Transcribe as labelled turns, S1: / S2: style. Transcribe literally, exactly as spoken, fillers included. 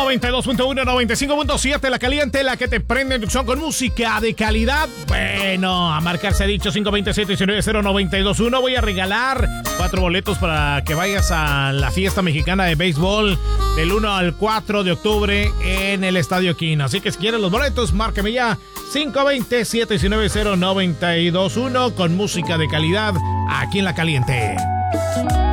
S1: noventa y dos punto uno, noventa y cinco punto siete, La Caliente, la que te prende en Tucson con música de calidad. Bueno, a marcarse ha dicho cinco dos siete, uno nueve cero, nueve dos uno. Voy a regalar cuatro boletos para que vayas a la fiesta mexicana de béisbol del uno al cuatro de octubre en el Estadio Quino. Así que si quieres los boletos, márcame ya cinco dos siete, uno nueve cero, nueve dos uno con música de calidad aquí en La Caliente.